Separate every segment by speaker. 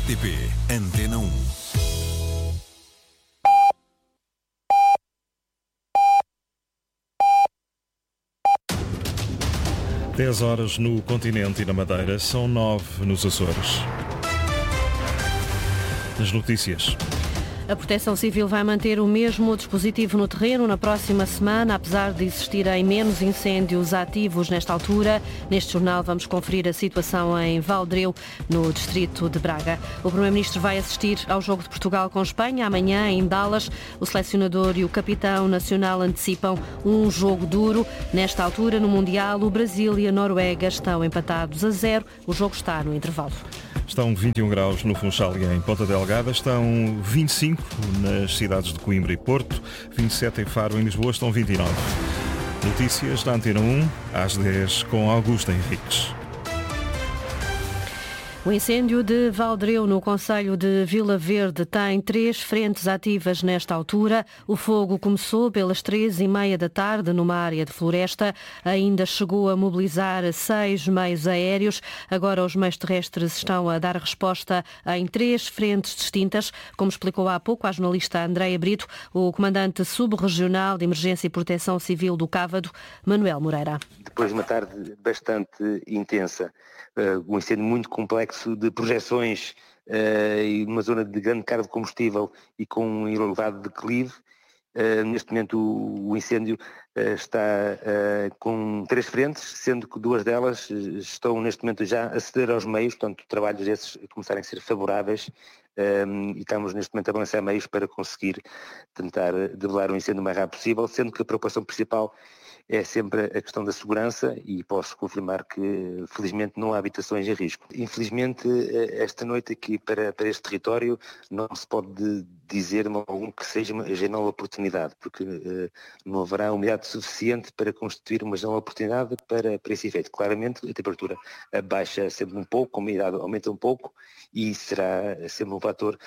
Speaker 1: RTP Antena 1.
Speaker 2: Dez horas no continente e na Madeira, são 9 nos Açores. As notícias.
Speaker 3: A Proteção Civil vai manter o mesmo dispositivo no terreno na próxima semana, apesar de existirem menos incêndios ativos nesta altura. Neste jornal vamos conferir a situação em Valdreu, no distrito de Braga. O Primeiro-Ministro vai assistir ao jogo de Portugal com Espanha amanhã em Dallas. O selecionador e o capitão nacional antecipam um jogo duro. Nesta altura, no Mundial, o Brasil e a Noruega estão empatados a 0. O jogo está no intervalo.
Speaker 2: Estão 21 graus no Funchal e em Ponta Delgada, estão 25 nas cidades de Coimbra e Porto, 27 em Faro e em Lisboa, estão 29. Notícias da Antena 1, às 10, com Augusto Henriques.
Speaker 3: O incêndio de Valdreu, no concelho de Vila Verde, tem 3 frentes ativas nesta altura. O fogo começou pelas 3h30 da tarde numa área de floresta. Ainda chegou a mobilizar 6 meios aéreos. Agora os meios terrestres estão a dar resposta em 3 frentes distintas, como explicou há pouco a jornalista Andreia Brito, o comandante subregional de Emergência e Proteção Civil do Cávado, Manuel Moreira.
Speaker 4: Depois de uma tarde bastante intensa, um incêndio muito complexo de projeções e uma zona de grande carga de combustível e com um elevado declive. Neste momento o incêndio está com 3 frentes, sendo que 2 delas estão neste momento já a ceder aos meios, portanto trabalhos esses começarem a ser favoráveis e estamos neste momento a balançar meios para conseguir tentar debelar o incêndio o mais rápido possível, sendo que a preocupação principal é sempre a questão da segurança e posso confirmar que felizmente não há habitações em risco. Infelizmente esta noite aqui para este território não se pode dizer algum que seja uma janela oportunidade, porque não haverá umidade suficiente para constituir uma janela oportunidade para esse efeito. Claramente a temperatura baixa sempre um pouco, a umidade aumenta um pouco e será sempre um fator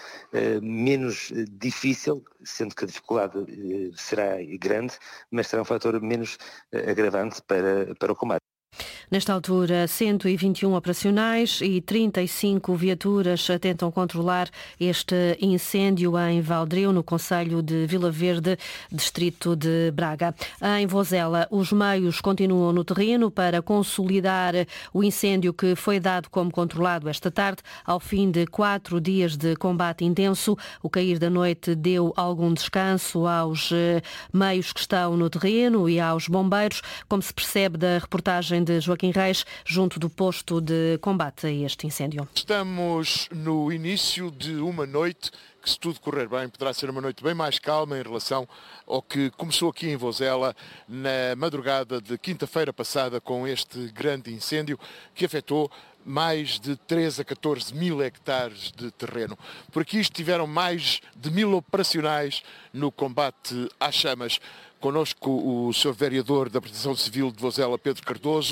Speaker 4: menos difícil, sendo que a dificuldade será grande, mas será um fator menos agravante para o combate.
Speaker 3: Nesta altura, 121 operacionais e 35 viaturas tentam controlar este incêndio em Valdreu, no concelho de Vila Verde, distrito de Braga. Em Vozela, os meios continuam no terreno para consolidar o incêndio que foi dado como controlado esta tarde, ao fim de 4 dias de combate intenso. O cair da noite deu algum descanso aos meios que estão no terreno e aos bombeiros, como se percebe da reportagem de Joaquim Reis, junto do posto de combate a este incêndio.
Speaker 5: Estamos no início de uma noite que, se tudo correr bem, poderá ser uma noite bem mais calma em relação ao que começou aqui em Vozela na madrugada de quinta-feira passada com este grande incêndio que afetou mais de 13 a 14 mil hectares de terreno. Por aqui estiveram mais de 1000 operacionais no combate às chamas. Connosco o Sr. Vereador da Proteção Civil de Vozela, Pedro Cardoso.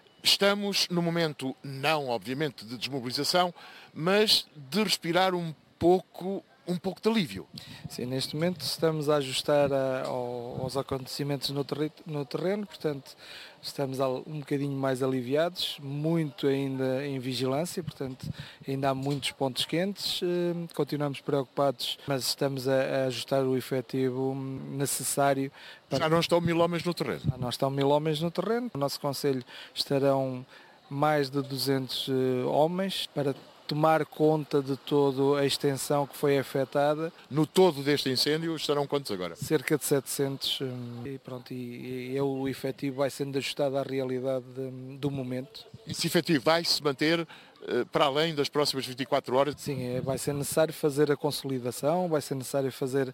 Speaker 5: Estamos no momento, não obviamente de desmobilização, mas de respirar um pouco de alívio.
Speaker 6: Sim, neste momento estamos a ajustar aos acontecimentos no terreno, portanto estamos um bocadinho mais aliviados, muito ainda em vigilância, portanto ainda há muitos pontos quentes, continuamos preocupados, mas estamos a ajustar o efetivo necessário.
Speaker 5: Já não estão 1000 homens no terreno?
Speaker 6: Já não estão 1000 homens no terreno, no nosso concelho estarão mais de 200 homens para tomar conta de toda a extensão que foi afetada.
Speaker 5: No todo deste incêndio estarão quantos agora?
Speaker 6: Cerca de 700 e pronto, e o efetivo vai sendo ajustado à realidade do momento.
Speaker 5: Esse efetivo vai-se manter para além das próximas 24 horas?
Speaker 6: Sim, vai ser necessário fazer a consolidação, vai ser necessário fazer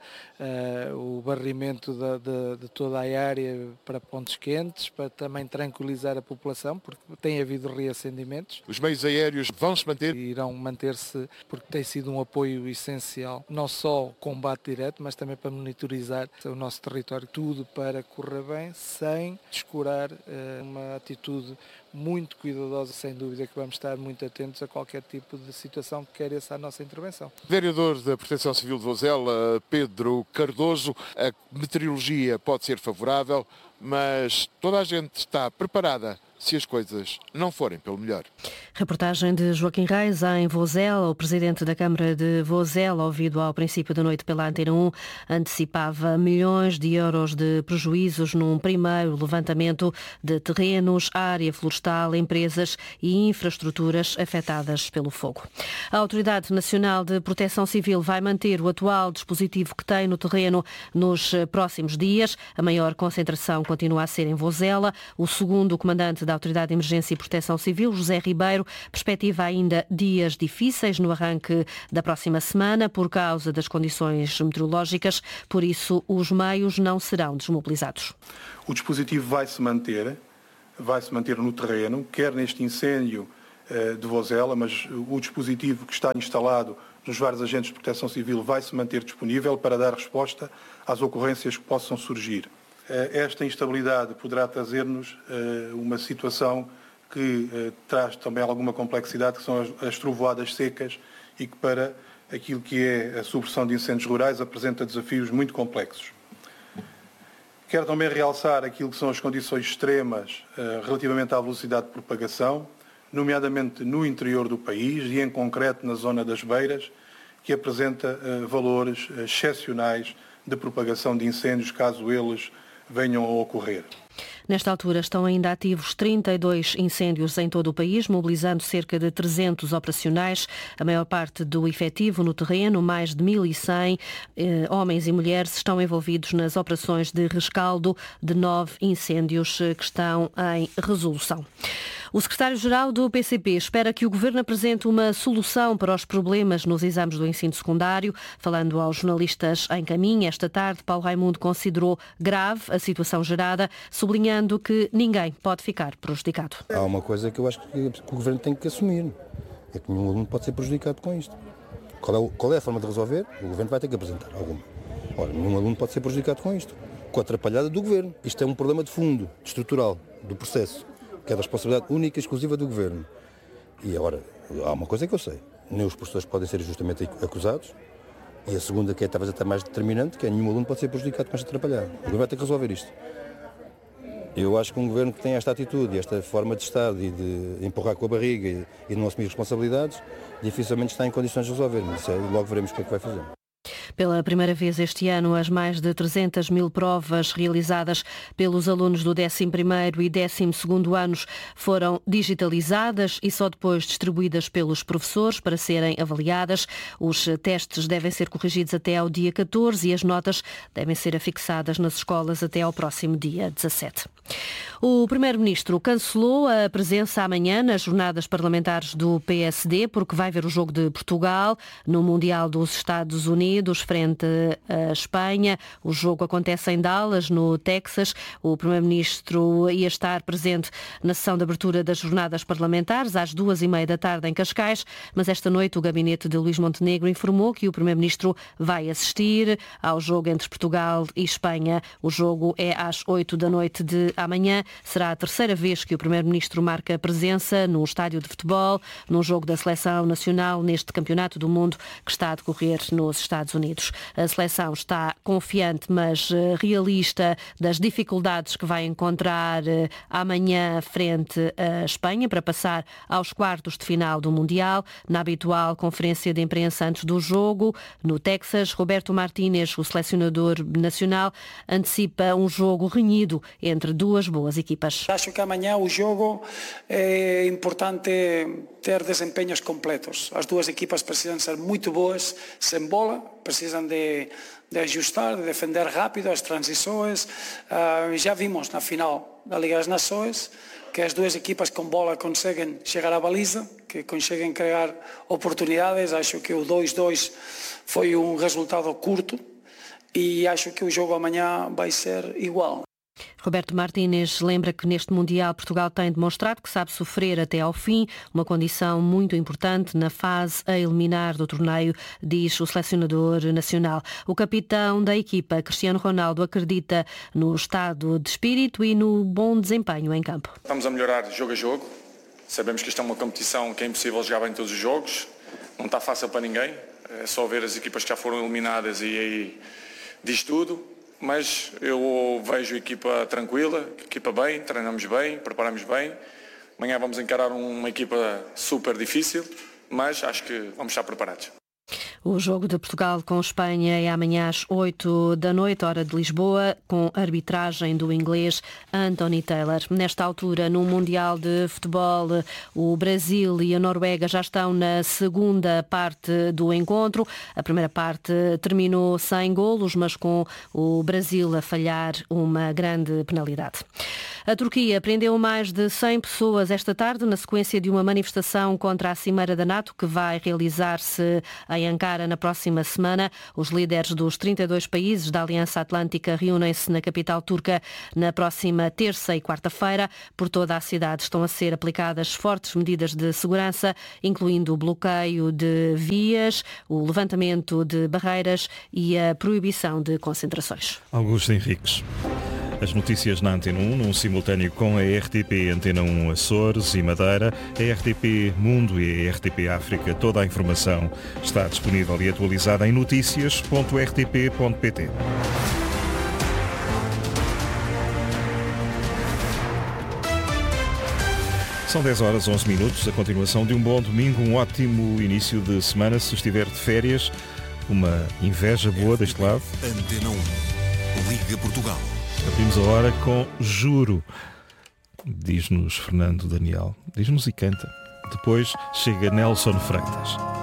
Speaker 6: o barrimento de toda a área para pontos quentes, para também tranquilizar a população, porque tem havido reacendimentos.
Speaker 5: Os meios aéreos vão se manter?
Speaker 6: Irão manter-se, porque tem sido um apoio essencial, não só combate direto, mas também para monitorizar o nosso território, tudo para correr bem, sem descurar uma atitude muito cuidadosa, sem dúvida que vamos estar muito atentos a qualquer tipo de situação que queira a nossa intervenção.
Speaker 5: Vereador da Proteção Civil de Vozela, Pedro Cardoso, a meteorologia pode ser favorável, mas toda a gente está preparada se as coisas não forem pelo melhor.
Speaker 3: Reportagem de Joaquim Reis em Vozela. O presidente da Câmara de Vozela, ouvido ao princípio da noite pela Antena 1, antecipava milhões de euros de prejuízos num primeiro levantamento de terrenos, área florestal, empresas e infraestruturas afetadas pelo fogo. A Autoridade Nacional de Proteção Civil vai manter o atual dispositivo que tem no terreno nos próximos dias. A maior concentração continua a ser em Vozela. O segundo comandante da Autoridade de Emergência e Proteção Civil, José Ribeiro, perspectiva ainda dias difíceis no arranque da próxima semana por causa das condições meteorológicas, por isso os meios não serão desmobilizados.
Speaker 1: O dispositivo vai se manter no terreno, quer neste incêndio de Vozela, mas o dispositivo que está instalado nos vários agentes de proteção civil vai se manter disponível para dar resposta às ocorrências que possam surgir. Esta instabilidade poderá trazer-nos uma situação que traz também alguma complexidade, que são as trovoadas secas e que para aquilo que é a supressão de incêndios rurais apresenta desafios muito complexos. Quero também realçar aquilo que são as condições extremas relativamente à velocidade de propagação, nomeadamente no interior do país e em concreto na zona das Beiras, que apresenta valores excepcionais de propagação de incêndios caso eles venham a ocorrer.
Speaker 3: Nesta altura estão ainda ativos 32 incêndios em todo o país, mobilizando cerca de 300 operacionais. A maior parte do efetivo no terreno, mais de 1.100 homens e mulheres, estão envolvidos nas operações de rescaldo de 9 incêndios que estão em resolução. O secretário-geral do PCP espera que o Governo apresente uma solução para os problemas nos exames do ensino secundário. Falando aos jornalistas em caminho, esta tarde, Paulo Raimundo considerou grave a situação gerada, sublinhando que ninguém pode ficar prejudicado.
Speaker 7: Há uma coisa que eu acho que o Governo tem que assumir, é que nenhum aluno pode ser prejudicado com isto. Qual é a forma de resolver? O Governo vai ter que apresentar alguma. Ora, nenhum aluno pode ser prejudicado com isto, com a atrapalhada do Governo. Isto é um problema de fundo, estrutural, do processo, que é da responsabilidade única e exclusiva do Governo. E agora, há uma coisa que eu sei, nem os professores podem ser injustamente acusados, e a segunda, que é talvez até mais determinante, que é nenhum aluno pode ser prejudicado com esta atrapalhada. O Governo vai ter que resolver isto. Eu acho que um Governo que tem esta atitude e esta forma de estar e de empurrar com a barriga e não assumir responsabilidades, dificilmente está em condições de resolver. Mas logo veremos o que é que vai fazer.
Speaker 3: Pela primeira vez este ano, as mais de 300 mil provas realizadas pelos alunos do 11º e 12º anos foram digitalizadas e só depois distribuídas pelos professores para serem avaliadas. Os testes devem ser corrigidos até ao dia 14 e as notas devem ser afixadas nas escolas até ao próximo dia 17. O Primeiro-Ministro cancelou a presença amanhã nas jornadas parlamentares do PSD porque vai ver o jogo de Portugal no Mundial dos Estados Unidos frente à Espanha. O jogo acontece em Dallas, no Texas. O Primeiro-Ministro ia estar presente na sessão de abertura das jornadas parlamentares às 2h30 da tarde em Cascais, mas esta noite o gabinete de Luís Montenegro informou que o Primeiro-Ministro vai assistir ao jogo entre Portugal e Espanha. O jogo é às 8 da noite de amanhã. Será a terceira vez que o Primeiro-Ministro marca presença num estádio de futebol, num jogo da Seleção Nacional, neste Campeonato do Mundo que está a decorrer nos Estados Unidos. A seleção está confiante, mas realista das dificuldades que vai encontrar amanhã frente à Espanha para passar aos quartos de final do Mundial. Na habitual conferência de imprensa antes do jogo, no Texas, Roberto Martínez, o selecionador nacional, antecipa um jogo renhido entre duas boas equipas.
Speaker 8: Acho que amanhã o jogo é importante ter desempenhos completos. As duas equipas precisam ser muito boas sem bola, precisam de ajustar, de defender rápido as transições. Já vimos na final da Liga das Nações que as duas equipas com bola conseguem chegar à baliza, que conseguem criar oportunidades. Acho que o 2-2 foi um resultado curto e acho que o jogo amanhã vai ser igual.
Speaker 3: Roberto Martínez lembra que neste Mundial Portugal tem demonstrado que sabe sofrer até ao fim, uma condição muito importante na fase a eliminar do torneio, diz o selecionador nacional. O capitão da equipa, Cristiano Ronaldo, acredita no estado de espírito e no bom desempenho em campo.
Speaker 9: Estamos a melhorar jogo a jogo. Sabemos que isto é uma competição que é impossível jogar bem todos os jogos. Não está fácil para ninguém. É só ver as equipas que já foram eliminadas e aí diz tudo. mas eu vejo a equipa tranquila, a equipa bem, treinamos bem, preparamos bem. Amanhã vamos encarar uma equipa super difícil, mas acho que vamos estar preparados.
Speaker 3: O jogo de Portugal com Espanha é amanhã às 8 da noite, hora de Lisboa, com arbitragem do inglês Anthony Taylor. Nesta altura, no Mundial de Futebol, o Brasil e a Noruega já estão na segunda parte do encontro. A primeira parte terminou sem golos, mas com o Brasil a falhar uma grande penalidade. A Turquia prendeu mais de 100 pessoas esta tarde na sequência de uma manifestação contra a Cimeira da NATO que vai realizar-se em Ankara na próxima semana. Os líderes dos 32 países da Aliança Atlântica reúnem-se na capital turca na próxima terça e quarta-feira. Por toda a cidade estão a ser aplicadas fortes medidas de segurança, incluindo o bloqueio de vias, o levantamento de barreiras e a proibição de concentrações.
Speaker 2: Augusto Henriques. As notícias na Antena 1, num simultâneo com a RTP Antena 1 Açores e Madeira, a RTP Mundo e a RTP África. Toda a informação está disponível e atualizada em noticias.rtp.pt. São 10h11, a continuação de um bom domingo, um ótimo início de semana, se estiver de férias, uma inveja boa deste lado.
Speaker 10: Antena 1, Liga Portugal.
Speaker 2: Abrimos a hora com Juro, diz-nos Fernando Daniel, diz-nos e canta. Depois chega Nelson Freitas.